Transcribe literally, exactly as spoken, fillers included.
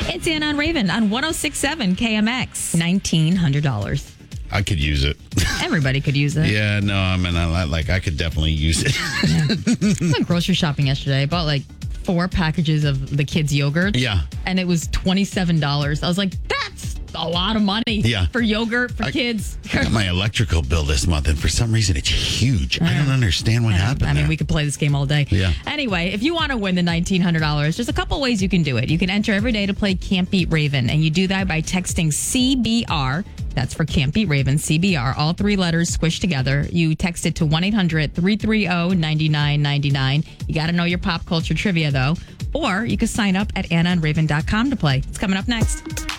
It's Anna and Raven on one oh six point seven K M X. nineteen hundred dollars. I could use it. Everybody could use it. Yeah, no, I mean, I like, I could definitely use it. Yeah. I went grocery shopping yesterday. I bought like four packages of the kids' yogurt. Yeah. And it was twenty-seven dollars. I was like, that's a lot of money yeah. for yogurt for I, kids. I got my electrical bill this month, and for some reason, it's huge. I don't understand what I happened I mean, there. we could play this game all day. Yeah. Anyway, if you want to win the nineteen hundred dollars, there's a couple ways you can do it. You can enter every day to play Can't Beat Raven, and you do that by texting C B R. That's for Can't Beat Raven, C B R, all three letters squished together. You text it to one eight hundred three three zero nine nine nine nine. You got to know your pop culture trivia, though. Or you can sign up at anna and raven dot com to play. It's coming up next.